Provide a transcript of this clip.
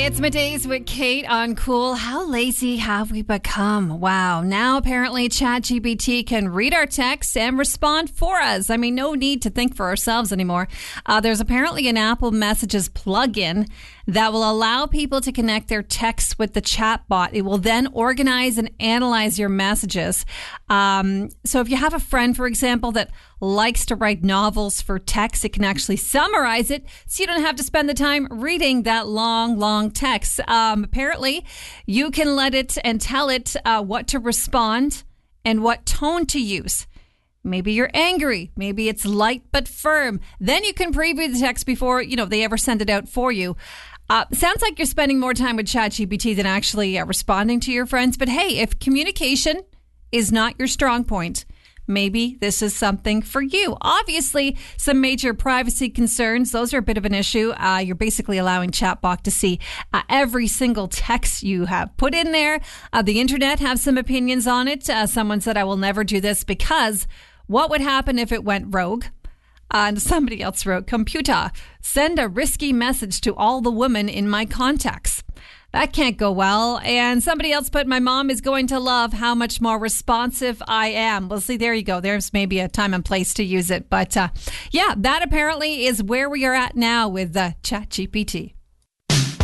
It's Middays with Kate on Cool. How lazy have we become? Wow. Now apparently ChatGPT can read our texts and respond for us. I mean, no need to think for ourselves anymore. There's apparently an Apple Messages plugin that will allow people to connect their texts with the chatbot. It will then organize and analyze your messages. So if you have a friend, for example, that likes to write novels for text, it can actually summarize it so you don't have to spend the time reading that long text. Apparently, you can let it and tell it what to respond and what tone to use. Maybe you're angry. Maybe it's light but firm. Then you can preview the text before, they ever send it out for you. Sounds like you're spending more time with ChatGPT than actually responding to your friends. But hey, if communication is not your strong point, maybe this is something for you. Obviously, some major privacy concerns. Those are a bit of an issue. You're basically allowing Chatbot to see every single text you have put in there. The internet have some opinions on it. Someone said, I will never do this because what would happen if it went rogue? And somebody else wrote, computer, send a risky message to all the women in my contacts. That can't go well. And somebody else put, my mom is going to love how much more responsive I am. Well, see, there you go. There's maybe a time and place to use it. But yeah, that apparently is where we are at now with ChatGPT.